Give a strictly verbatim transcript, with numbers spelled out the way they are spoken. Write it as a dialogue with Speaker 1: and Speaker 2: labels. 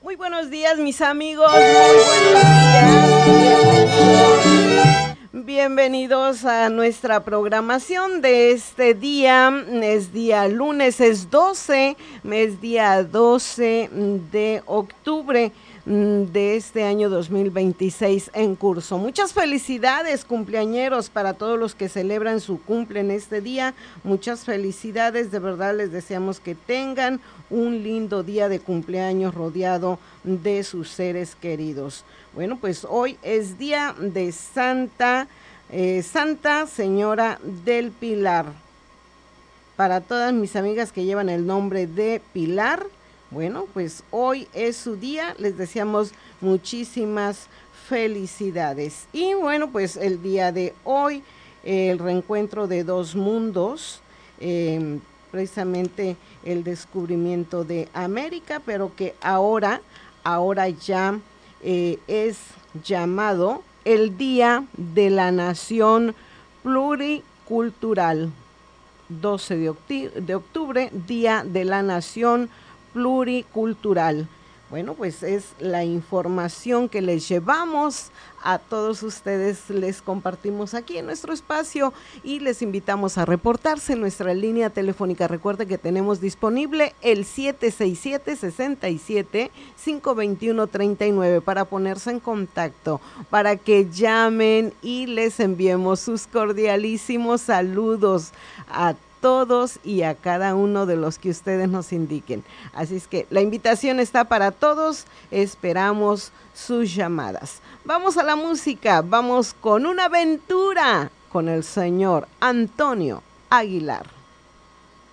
Speaker 1: Muy buenos días, mis amigos, muy buenos días, bienvenidos, bienvenidos a nuestra programación de este día. Es día lunes, es doce, es día doce de octubre de este año dos mil veintiséis en curso. Muchas felicidades, cumpleañeros, para todos los que celebran su cumple en este día. Muchas felicidades, de verdad les deseamos que tengan un lindo día de cumpleaños rodeado de sus seres queridos. Bueno, pues hoy es día de Santa, eh, Santa Señora del Pilar. Para todas mis amigas que llevan el nombre de Pilar, bueno, pues hoy es su día, les deseamos muchísimas felicidades. Y bueno, pues el día de hoy, eh, el reencuentro de dos mundos, eh, precisamente el descubrimiento de América, pero que ahora, ahora ya eh, es llamado el Día de la Nación Pluricultural. doce de octubre, Día de la Nación Pluricultural. Bueno, pues es la información que les llevamos a todos ustedes, les compartimos aquí en nuestro espacio y les invitamos a reportarse en nuestra línea telefónica. Recuerde que tenemos disponible el siete seis siete, seis siete, cinco dos uno, tres nueve para ponerse en contacto, para que llamen y les enviemos sus cordialísimos saludos a todos y a cada uno de los que ustedes nos indiquen. Así es que la invitación está para todos, esperamos sus llamadas. Vamos a la música, vamos con una aventura con el señor Antonio Aguilar.